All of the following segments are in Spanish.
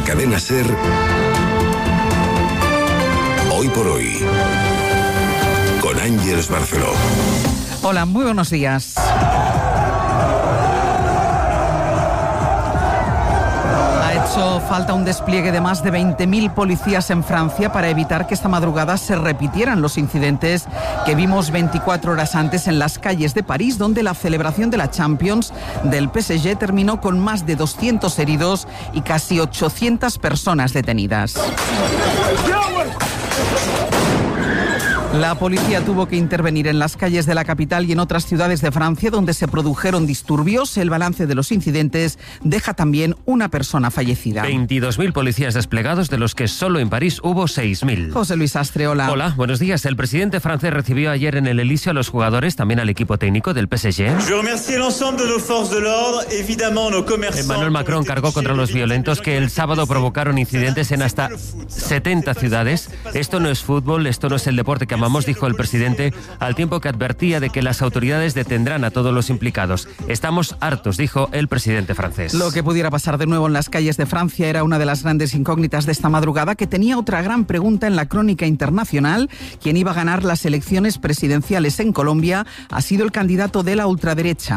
cadena SER, Hoy por Hoy, con Ángeles Barceló. Hola, muy buenos días. Ha hecho falta un despliegue de más de 20.000 policías en Francia para evitar que esta madrugada se repitieran los incidentes que vimos 24 horas antes en las calles de París, donde la celebración de la Champions del PSG terminó con más de 200 heridos y casi 800 personas detenidas. La policía tuvo que intervenir en las calles de la capital y en otras ciudades de Francia donde se produjeron disturbios. El balance de los incidentes deja también una persona fallecida. 22.000 policías desplegados, de los que solo en París hubo 6.000. José Luis Astre, hola. Hola, buenos días. El presidente francés recibió ayer en el Elíseo a los jugadores, también al equipo técnico del PSG. Emmanuel Macron cargó contra los violentos que el sábado provocaron incidentes en hasta 70 ciudades. Esto no es fútbol, esto no es el deporte que amamos, dijo el presidente, al tiempo que advertía de que las autoridades detendrán a todos los implicados. Estamos hartos, dijo el presidente francés. Lo que pudiera pasar de nuevo en las calles de Francia era una de las grandes incógnitas de esta madrugada, que tenía otra gran pregunta en la crónica internacional. ¿Quién iba a ganar las elecciones presidenciales en Colombia? Ha sido el candidato de la ultraderecha.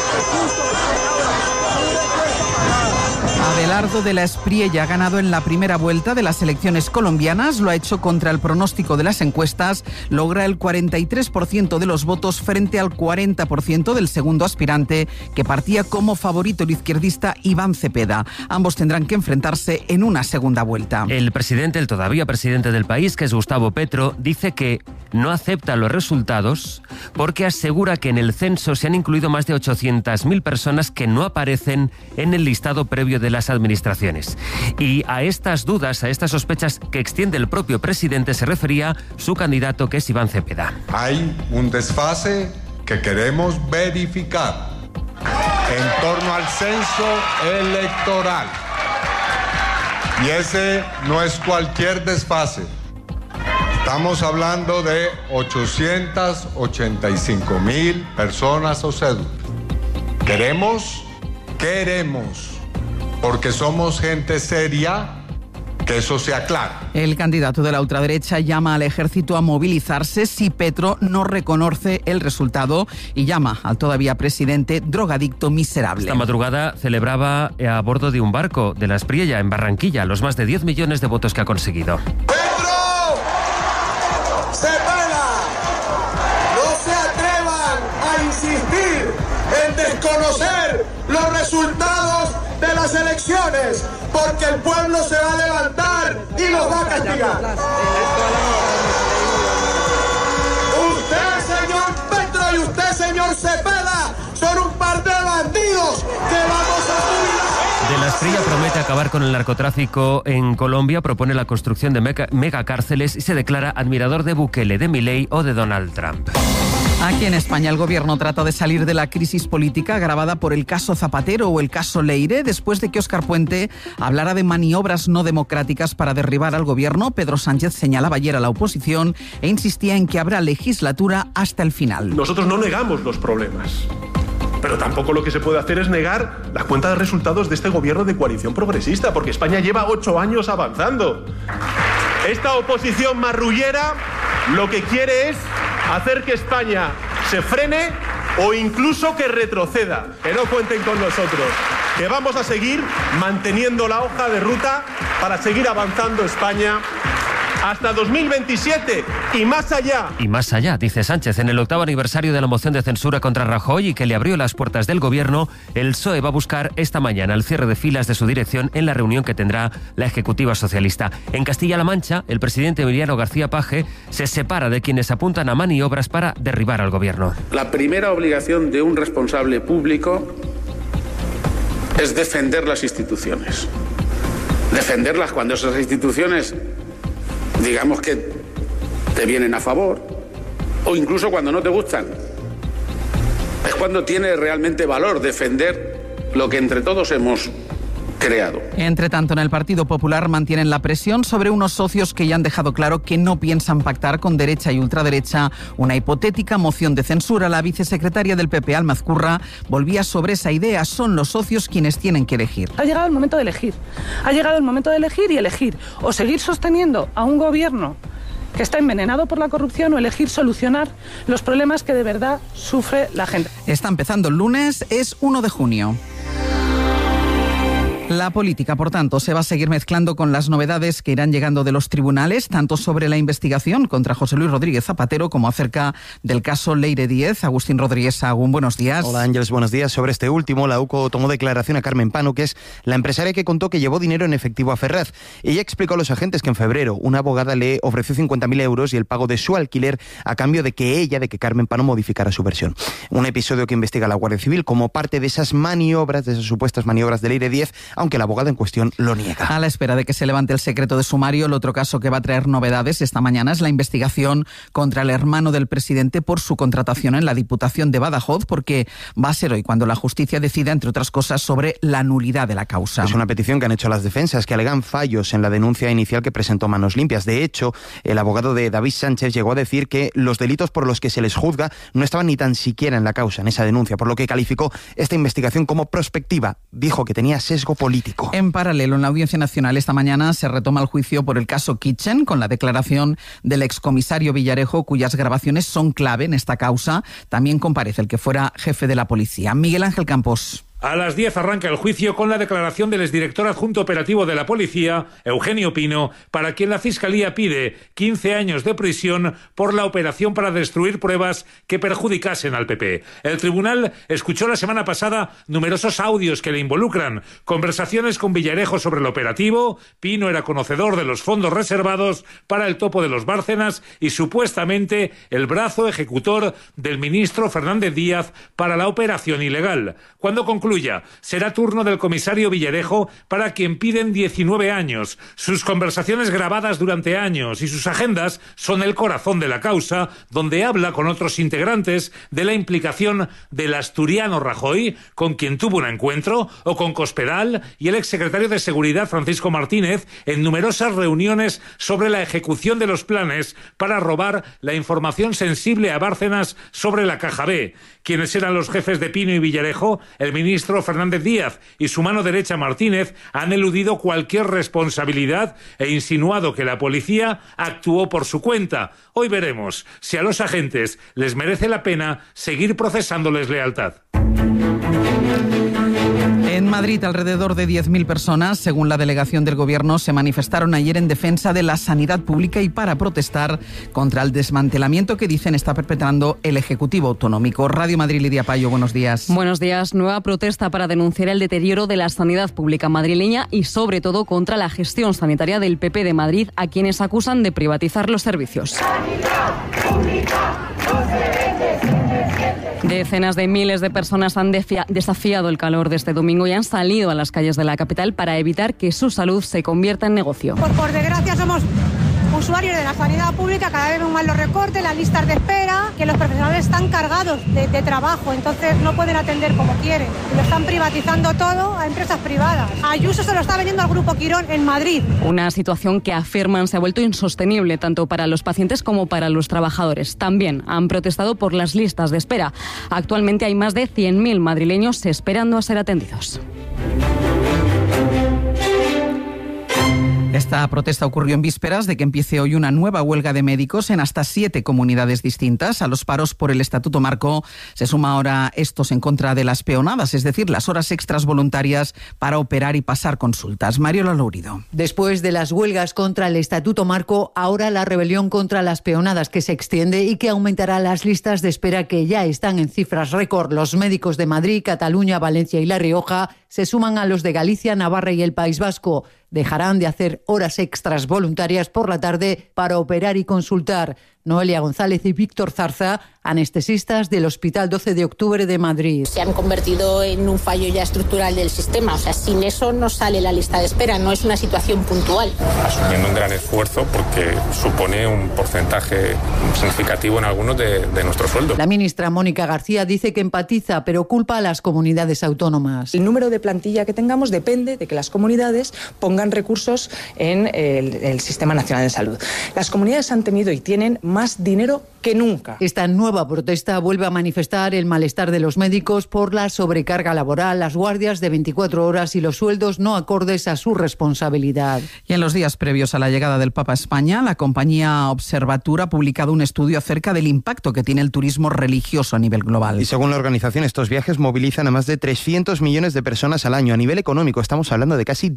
Abelardo de la Espriella ha ganado en la primera vuelta de las elecciones colombianas. Lo ha hecho contra el pronóstico de las encuestas. Logra el 43% de los votos frente al 40% del segundo aspirante, que partía como favorito el izquierdista Iván Cepeda. Ambos tendrán que enfrentarse en una segunda vuelta. El presidente, el todavía presidente del país, que es Gustavo Petro, dice que no acepta los resultados porque asegura que en el censo se han incluido más de 800.000 personas que no aparecen en el listado previo de las administraciones. Y a estas dudas, a estas sospechas que extiende el propio presidente, se refería su candidato, que es Iván Cepeda. Hay un desfase que queremos verificar en torno al censo electoral. Y ese no es cualquier desfase. Estamos hablando de 885.000 personas o cédulas. Queremos, porque somos gente seria, que eso sea claro. El candidato de la ultraderecha llama al ejército a movilizarse si Petro no reconoce el resultado y llama al todavía presidente drogadicto miserable. Esta madrugada celebraba a bordo de un barco de la Espriella, en Barranquilla, los más de 10 millones de votos que ha conseguido. ¡Petro! ¡Cepeda! ¡No se atrevan a insistir en desconocer los resultados de las elecciones, porque el pueblo se va a levantar y los va a castigar! Usted, señor Petro, y usted, señor Cepeda, son un par de bandidos que vamos a jubilar. De la Espriella promete acabar con el narcotráfico en Colombia, propone la construcción de megacárceles y se declara admirador de Bukele, de Milei o de Donald Trump. Aquí en España el gobierno trata de salir de la crisis política agravada por el caso Zapatero o el caso Leire, después de que Óscar Puente hablara de maniobras no democráticas para derribar al gobierno. Pedro Sánchez señalaba ayer a la oposición e insistía en que habrá legislatura hasta el final. Nosotros no negamos los problemas, pero tampoco lo que se puede hacer es negar la cuenta de resultados de este gobierno de coalición progresista, porque España lleva 8 años avanzando. Esta oposición marrullera lo que quiere es hacer que España se frene o incluso que retroceda. Que no cuenten con nosotros, que vamos a seguir manteniendo la hoja de ruta para seguir avanzando España hasta 2027 y más allá. Y más allá, dice Sánchez. En el 8º aniversario de la moción de censura contra Rajoy y que le abrió las puertas del gobierno, el PSOE va a buscar esta mañana el cierre de filas de su dirección en la reunión que tendrá la Ejecutiva Socialista. En Castilla-La Mancha, el presidente Emiliano García Paje se separa de quienes apuntan a maniobras para derribar al gobierno. La primera obligación de un responsable público es defender las instituciones. Defenderlas cuando esas instituciones, digamos que te vienen a favor, o incluso cuando no te gustan. Es cuando tiene realmente valor defender lo que entre todos hemos creado. Entre tanto, en el Partido Popular mantienen la presión sobre unos socios que ya han dejado claro que no piensan pactar con derecha y ultraderecha una hipotética moción de censura. La vicesecretaria del PP, Alma Ezcurra, volvía sobre esa idea. Son los socios quienes tienen que elegir. Ha llegado el momento de elegir. Ha llegado el momento de elegir y elegir. O seguir sosteniendo a un gobierno que está envenenado por la corrupción o elegir solucionar los problemas que de verdad sufre la gente. Está empezando el lunes, es 1 de junio. La política, por tanto, se va a seguir mezclando con las novedades que irán llegando de los tribunales, tanto sobre la investigación contra José Luis Rodríguez Zapatero como acerca del caso Leire Díez. Agustín Rodríguez Sagún, buenos días. Hola Ángeles, buenos días. Sobre este último, la UCO tomó declaración a Carmen Pano, que es la empresaria que contó que llevó dinero en efectivo a Ferraz. Ella explicó a los agentes que en febrero una abogada le ofreció 50.000 euros y el pago de su alquiler a cambio de que Carmen Pano, modificara su versión. Un episodio que investiga la Guardia Civil como parte de esas maniobras, de esas supuestas maniobras de Leire Díez, aunque la abogada en cuestión lo niega. A la espera de que se levante el secreto de sumario, el otro caso que va a traer novedades esta mañana es la investigación contra el hermano del presidente por su contratación en la Diputación de Badajoz, porque va a ser hoy cuando la justicia decida, entre otras cosas, sobre la nulidad de la causa. Es una petición que han hecho las defensas, que alegan fallos en la denuncia inicial que presentó Manos Limpias. De hecho, el abogado de David Sánchez llegó a decir que los delitos por los que se les juzga no estaban ni tan siquiera en la causa, en esa denuncia, por lo que calificó esta investigación como prospectiva. Dijo que tenía sesgo político. En paralelo, en la Audiencia Nacional esta mañana se retoma el juicio por el caso Kitchen, con la declaración del excomisario Villarejo, cuyas grabaciones son clave en esta causa. También comparece el que fuera jefe de la policía. Miguel Ángel Campos. A las 10 arranca el juicio con la declaración del exdirector adjunto operativo de la policía, Eugenio Pino, para quien la Fiscalía pide 15 años de prisión por la operación para destruir pruebas que perjudicasen al PP. El tribunal escuchó la semana pasada numerosos audios que le involucran, conversaciones con Villarejo sobre el operativo. Pino era conocedor de los fondos reservados para el topo de los Bárcenas y supuestamente el brazo ejecutor del ministro Fernández Díaz para la operación ilegal. Cuando concluya, será turno del comisario Villarejo, para quien piden 19 años. Sus conversaciones grabadas durante años y sus agendas son el corazón de la causa, donde habla con otros integrantes de la implicación del asturiano Rajoy, con quien tuvo un encuentro, o con Cospedal y el exsecretario de Seguridad Francisco Martínez en numerosas reuniones sobre la ejecución de los planes para robar la información sensible a Bárcenas sobre la Caja B. ¿Quiénes eran los jefes de Pino y Villarejo? El ministro Fernández Díaz y su mano derecha Martínez han eludido cualquier responsabilidad e insinuado que la policía actuó por su cuenta. Hoy veremos si a los agentes les merece la pena seguir procesándoles lealtad. En Madrid, alrededor de 10.000 personas, según la delegación del Gobierno, se manifestaron ayer en defensa de la sanidad pública y para protestar contra el desmantelamiento que dicen está perpetrando el Ejecutivo Autonómico. Radio Madrid, Lidia Payo, buenos días. Buenos días. Nueva protesta para denunciar el deterioro de la sanidad pública madrileña y, sobre todo, contra la gestión sanitaria del PP de Madrid, a quienes acusan de privatizar los servicios. Sanidad pública, no se vende sin desciende. Decenas de miles de personas han desafiado el calor de este domingo y han salido a las calles de la capital para evitar que su salud se convierta en negocio. Pues por desgracia somos usuarios de la sanidad pública, cada vez ven más los recortes, las listas de espera, que los profesionales están cargados de trabajo, entonces no pueden atender como quieren. Lo están privatizando todo a empresas privadas. Ayuso se lo está vendiendo al Grupo Quirón en Madrid. Una situación que afirman se ha vuelto insostenible tanto para los pacientes como para los trabajadores. También han protestado por las listas de espera. Actualmente hay más de 100.000 madrileños esperando a ser atendidos. Esta protesta ocurrió en vísperas de que empiece hoy una nueva huelga de médicos en hasta 7 comunidades distintas. A los paros por el Estatuto Marco se suma ahora estos en contra de las peonadas, es decir, las horas extras voluntarias para operar y pasar consultas. Mariola Lourido. Después de las huelgas contra el Estatuto Marco, ahora la rebelión contra las peonadas, que se extiende y que aumentará las listas de espera, que ya están en cifras récord. Los médicos de Madrid, Cataluña, Valencia y La Rioja se suman a los de Galicia, Navarra y el País Vasco. Dejarán de hacer horas extras voluntarias por la tarde para operar y consultar. Noelia González y Víctor Zarza, anestesistas del Hospital 12 de Octubre de Madrid. Se han convertido en un fallo ya estructural del sistema. O sea, sin eso no sale la lista de espera, no es una situación puntual. Asumiendo un gran esfuerzo porque supone un porcentaje significativo en algunos de nuestro sueldo. La ministra Mónica García dice que empatiza, pero culpa a las comunidades autónomas. El número de plantilla que tengamos depende de que las comunidades pongan recursos en el Sistema Nacional de Salud. Las comunidades han tenido y tienen más dinero que nunca. Esta nueva protesta vuelve a manifestar el malestar de los médicos por la sobrecarga laboral, las guardias de 24 horas y los sueldos no acordes a su responsabilidad. Y en los días previos a la llegada del Papa a España, la compañía Observatura ha publicado un estudio acerca del impacto que tiene el turismo religioso a nivel global. Y según la organización, estos viajes movilizan a más de 300 millones de personas al año. A nivel económico estamos hablando de casi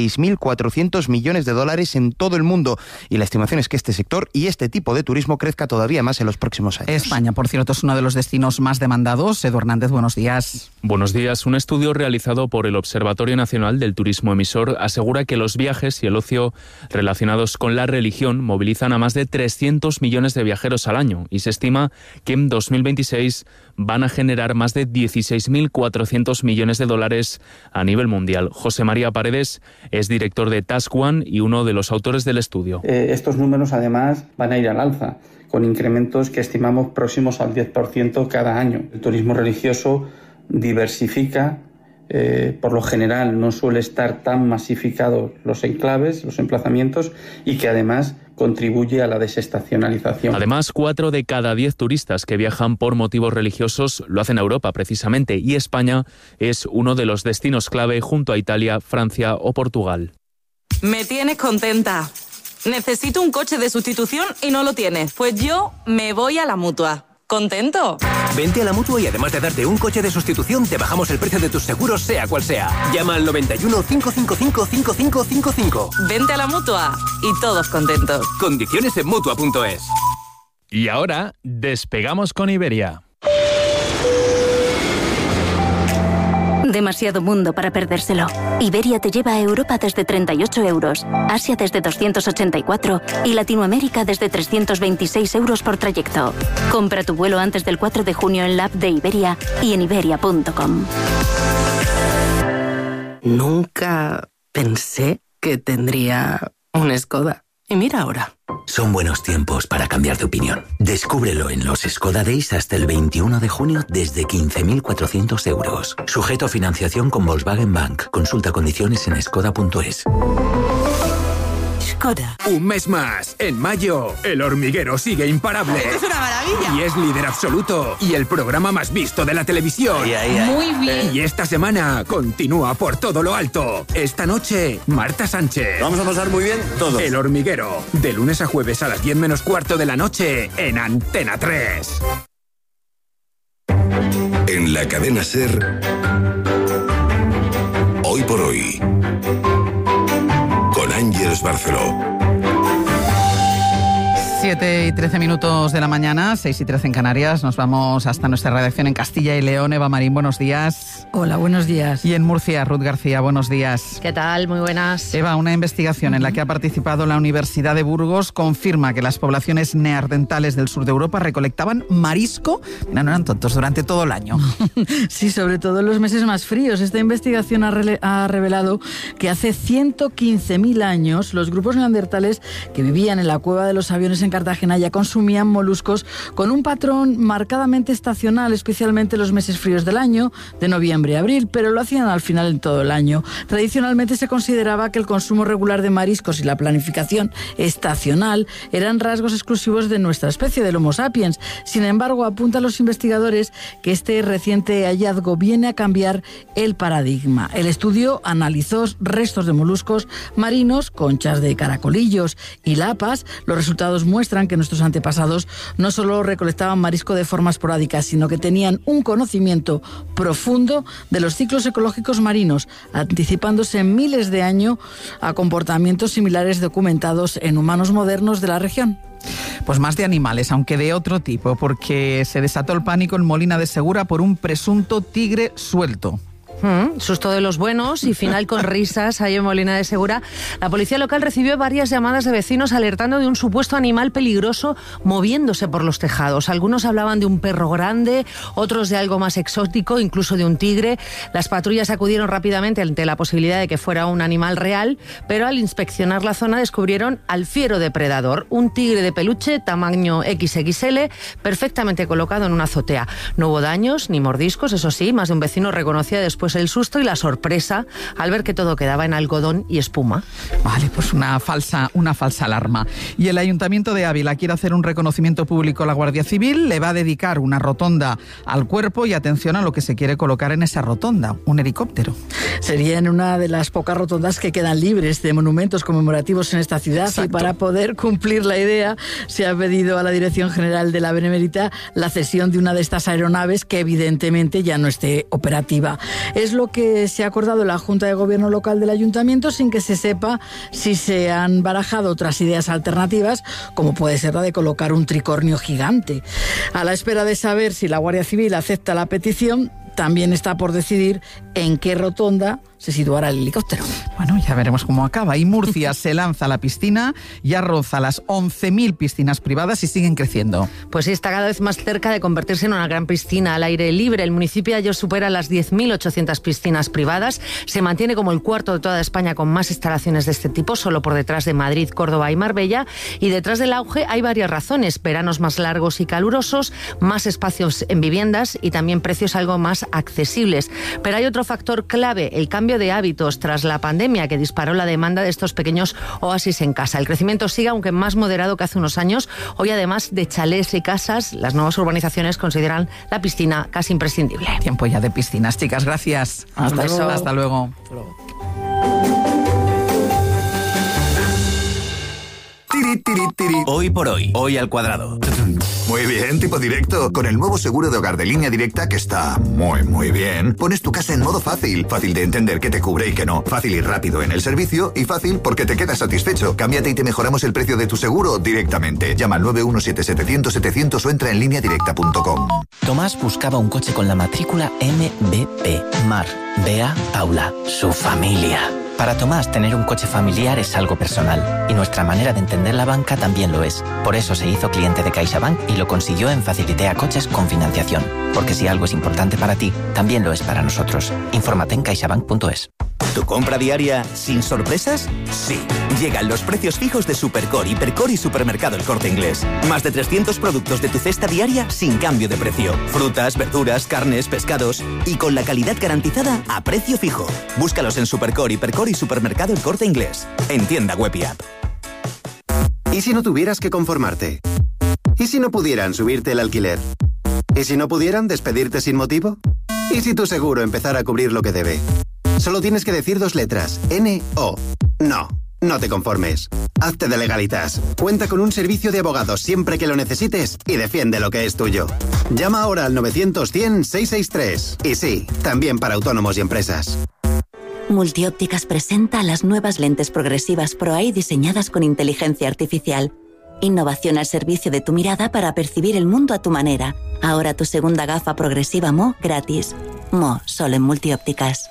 16.400 millones de dólares en todo el mundo. Y la estimación es que este sector y este tipo de turismo crezca todavía más en los próximos años. España, por cierto, es uno de los destinos más demandados. Edu Hernández, buenos días. Buenos días. Un estudio realizado por el Observatorio Nacional del Turismo Emisor asegura que los viajes y el ocio relacionados con la religión movilizan a más de 300 millones de viajeros al año y se estima que en 2026 van a generar más de 16.400 millones de dólares a nivel mundial. José María Paredes es director de Task One y uno de los autores del estudio. Estos números además van a ir al alza, con incrementos que estimamos próximos al 10% cada año. El turismo religioso diversifica, por lo general no suele estar tan masificados los enclaves, los emplazamientos, y que además contribuye a la desestacionalización. Además, 4 de cada 10 turistas que viajan por motivos religiosos lo hacen a Europa precisamente, y España es uno de los destinos clave junto a Italia, Francia o Portugal. Me tienes contenta. Necesito un coche de sustitución y no lo tienes. Pues yo me voy a la Mutua. ¿Contento? Vente a la Mutua y además de darte un coche de sustitución, te bajamos el precio de tus seguros, sea cual sea. Llama al 91 555 5555. Vente a la Mutua y todos contentos. Condiciones en Mutua.es. Y ahora, despegamos con Iberia. Demasiado mundo para perdérselo. Iberia te lleva a Europa desde 38 euros, Asia desde 284 y Latinoamérica desde 326 euros por trayecto. Compra tu vuelo antes del 4 de junio en la app de Iberia y en iberia.com. Nunca pensé que tendría un Skoda. Y mira ahora. Son buenos tiempos para cambiar de opinión. Descúbrelo en los Skoda Days hasta el 21 de junio desde 15.400 euros. Sujeto a financiación con Volkswagen Bank. Consulta condiciones en skoda.es. Skoda. Un mes más. En mayo, El Hormiguero sigue imparable. ¡Esto es una maravilla! Y es líder absoluto. Y el programa más visto de la televisión. Muy bien. Y esta semana continúa por todo lo alto. Esta noche, Marta Sánchez. Vamos a pasar muy bien todos. El Hormiguero. De lunes a jueves a las 10 menos cuarto de la noche en Antena 3. En la cadena SER, Hoy por Hoy, con Ángeles Barceló. 7 y 13 minutos de la mañana, 6 y 13 en Canarias. Nos vamos hasta nuestra redacción en Castilla y León. Eva Marín, buenos días. Hola, buenos días. Y en Murcia, Ruth García, buenos días. ¿Qué tal? Muy buenas. Eva, una investigación en la que ha participado la Universidad de Burgos confirma que las poblaciones neandertales del sur de Europa recolectaban marisco, mira, no eran tontos, durante todo el año. Sí, sobre todo en los meses más fríos. Esta investigación ha revelado que hace 115.000 años los grupos neandertales que vivían en la cueva de los aviones en Cartagena ya consumían moluscos con un patrón marcadamente estacional, especialmente en los meses fríos del año, de noviembre a abril, pero lo hacían al final en todo el año. Tradicionalmente se consideraba que el consumo regular de mariscos y la planificación estacional eran rasgos exclusivos de nuestra especie, del Homo sapiens. Sin embargo, apuntan los investigadores que este reciente hallazgo viene a cambiar el paradigma. El estudio analizó restos de moluscos marinos, conchas de caracolillos y lapas. Los resultados muestran que nuestros antepasados no solo recolectaban marisco de forma esporádica, sino que tenían un conocimiento profundo de los ciclos ecológicos marinos, anticipándose miles de años a comportamientos similares documentados en humanos modernos de la región. Pues más de animales, aunque de otro tipo, porque se desató el pánico en Molina de Segura por un presunto tigre suelto. Susto de los buenos y final con risas ahí en Molina de Segura. La policía local recibió varias llamadas de vecinos alertando de un supuesto animal peligroso moviéndose por los tejados. Algunos hablaban de un perro grande, otros de algo más exótico, incluso de un tigre. Las patrullas acudieron rápidamente ante la posibilidad de que fuera un animal real, pero al inspeccionar la zona descubrieron al fiero depredador, un tigre de peluche tamaño XXL, perfectamente colocado en una azotea. No hubo daños ni mordiscos, eso sí, más de un vecino reconocía después el susto y la sorpresa al ver que todo quedaba en algodón y espuma. Vale, pues una falsa alarma. Y el Ayuntamiento de Ávila quiere hacer un reconocimiento público a la Guardia Civil, le va a dedicar una rotonda al cuerpo y atención a lo que se quiere colocar en esa rotonda, un helicóptero. Sería en una de las pocas rotondas que quedan libres de monumentos conmemorativos en esta ciudad. Exacto. Y para poder cumplir la idea se ha pedido a la Dirección General de la Benemérita la cesión de una de estas aeronaves que evidentemente ya no esté operativa. Es lo que se ha acordado en la Junta de Gobierno local del Ayuntamiento sin que se sepa si se han barajado otras ideas alternativas, como puede ser la de colocar un tricornio gigante. A la espera de saber si la Guardia Civil acepta la petición, también está por decidir en qué rotonda se situará el helicóptero. Bueno, ya veremos cómo acaba. Y Murcia se lanza a la piscina, ya roza las 11.000 piscinas privadas y siguen creciendo. Pues sí, está cada vez más cerca de convertirse en una gran piscina al aire libre. El municipio ya supera las 10.800 piscinas privadas. Se mantiene como el cuarto de toda España con más instalaciones de este tipo, solo por detrás de Madrid, Córdoba y Marbella. Y detrás del auge hay varias razones. Veranos más largos y calurosos, más espacios en viviendas y también precios algo más accesibles. Pero hay otro factor clave, el cambio de hábitos tras la pandemia que disparó la demanda de estos pequeños oasis en casa. El crecimiento sigue, aunque más moderado que hace unos años. Hoy, además de chalés y casas, las nuevas urbanizaciones consideran la piscina casi imprescindible. Tiempo ya de piscinas, chicas. Gracias. Hasta luego. Hasta luego. Hoy por hoy, hoy al cuadrado. Muy bien, tipo directo. Con el nuevo seguro de hogar de Línea Directa, que está muy bien, pones tu casa en modo fácil. Fácil de entender qué te cubre y qué no. Fácil y rápido en el servicio y fácil porque te quedas satisfecho. Cámbiate y te mejoramos el precio de tu seguro directamente. Llama al 917-700-700 o entra en lineadirecta.com. Tomás buscaba un coche con la matrícula MBP. Mar, Bea, Paula, su familia. Para Tomás, tener un coche familiar es algo personal, y nuestra manera de entender la banca también lo es. Por eso se hizo cliente de CaixaBank y lo consiguió en Facilitea Coches con financiación. Porque si algo es importante para ti, también lo es para nosotros. Infórmate en caixabank.es. ¿Tu compra diaria sin sorpresas? Sí. Llegan los precios fijos de Supercore, Hipercore y Supermercado El Corte Inglés. Más de 300 productos de tu cesta diaria sin cambio de precio. Frutas, verduras, carnes, pescados. Y con la calidad garantizada a precio fijo. Búscalos en Supercore, Hipercore y Supermercado El Corte Inglés. En tienda web y app. ¿Y si no tuvieras que conformarte? ¿Y si no pudieran subirte el alquiler? ¿Y si no pudieran despedirte sin motivo? ¿Y si tu seguro empezara a cubrir lo que debe? Solo tienes que decir 2 letras, N-O. No te conformes. Hazte de Legalitas. Cuenta con un servicio de abogados siempre que lo necesites y defiende lo que es tuyo. Llama ahora al 900-100-663. Y sí, también para autónomos y empresas. Multiópticas presenta las nuevas lentes progresivas Pro-Eye diseñadas con inteligencia artificial. Innovación al servicio de tu mirada para percibir el mundo a tu manera. Ahora tu segunda gafa progresiva Mo gratis. Mo, solo en Multiópticas.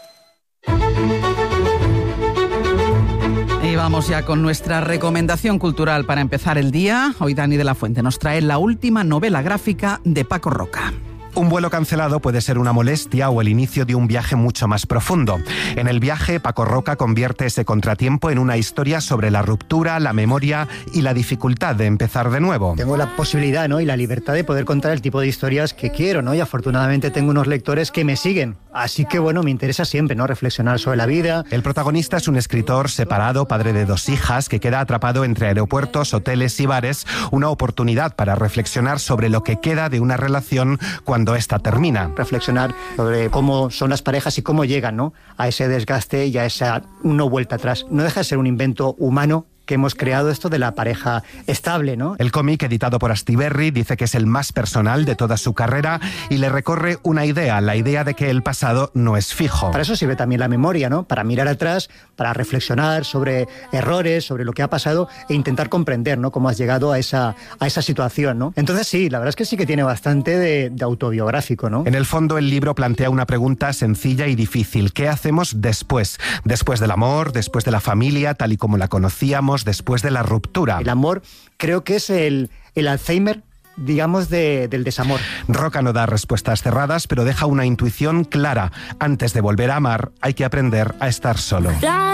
Y vamos ya con nuestra recomendación cultural para empezar el día. Hoy Dani de la Fuente nos trae la última novela gráfica de Paco Roca. Un vuelo cancelado puede ser una molestia o el inicio de un viaje mucho más profundo. En el viaje, Paco Roca convierte ese contratiempo en una historia sobre la ruptura, la memoria y la dificultad de empezar de nuevo. Tengo la posibilidad, ¿no?, y la libertad de poder contar el tipo de historias que quiero, ¿no? Y afortunadamente tengo unos lectores que me siguen. Así que, bueno, me interesa siempre, ¿no?, reflexionar sobre la vida. El protagonista es un escritor separado, padre de 2 hijas, que queda atrapado entre aeropuertos, hoteles y bares. Una oportunidad para reflexionar sobre lo que queda de una relación cuando esta termina. Reflexionar sobre cómo son las parejas y cómo llegan, ¿no?, a ese desgaste y a esa no vuelta atrás. No deja de ser un invento humano que hemos creado esto de la pareja estable, ¿no? El cómic, editado por Astiberri, dice que es el más personal de toda su carrera y le recorre una idea, la idea de que el pasado no es fijo. Para eso sirve también la memoria, ¿no? Para mirar atrás, para reflexionar sobre errores, sobre lo que ha pasado e intentar comprender, ¿no? Cómo has llegado a esa situación, ¿no? Entonces sí, la verdad es que sí que tiene bastante de autobiográfico, ¿no? En el fondo, el libro plantea una pregunta sencilla y difícil. ¿Qué hacemos después? Después del amor, después de la familia, tal y como la conocíamos, después de la ruptura. El amor creo que es el Alzheimer, digamos, del desamor. Roca no da respuestas cerradas, pero deja una intuición clara. Antes de volver a amar, hay que aprender a estar solo.